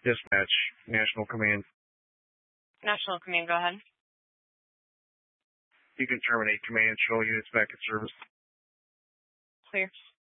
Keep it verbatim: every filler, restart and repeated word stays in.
Dispatch, National Command. National Command, go ahead. You can terminate command. Show units back in service. Clear.